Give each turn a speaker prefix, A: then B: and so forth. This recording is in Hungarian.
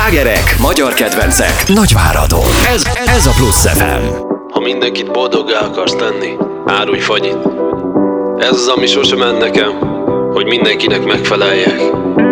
A: Slágerek, magyar kedvencek, Nagyváradon. Ez a Plusz FM.
B: Ha mindenkit boldoggá akarsz tenni, árulj fagyit. Ez az, ami sosem ment nekem, hogy mindenkinek megfeleljek.